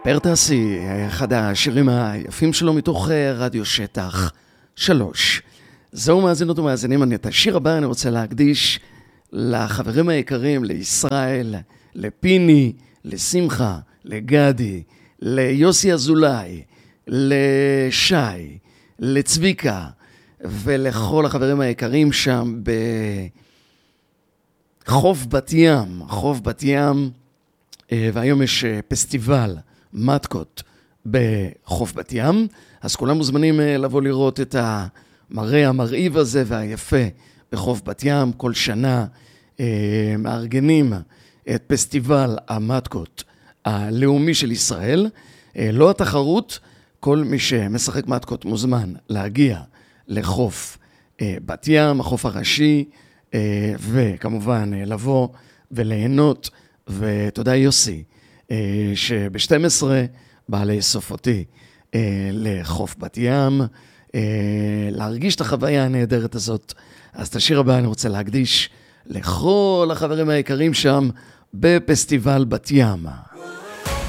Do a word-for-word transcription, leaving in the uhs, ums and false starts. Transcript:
פרטסי, אחד השירים היפים שלו מתוך רדיו שטח שלוש. זהו מאזינות ומאזינים, אני את השיר הבא אני רוצה להקדיש לחברים היקרים, לישראל, לפיני, לשמחה, לגדי, ליוסי אזולאי, לשי, לצביקה, ולכל החברים היקרים שם בחוף בת ים, חוף בת ים, והיום יש פסטיבל מתקות בחוף בת ים, אז כולם מוזמנים לבוא לראות את המראה המרהיב הזה והיפה בחוף בת ים. כל שנה מארגנים את פסטיבל המתקות הלאומי של ישראל, לא התחרות, כל מי שמשחק מתקות מוזמן להגיע לחוף בת ים, החוף הראשי, וכמובן לבוא וליהנות. ותודה יוסי, שב-שתים עשרה בא לאסוף אותי לחוף בת ים, להרגיש את החוויה הנהדרת הזאת. אז את השיר הבא אני רוצה להקדיש לכל החברים היקרים שם בפסטיבל בת ים.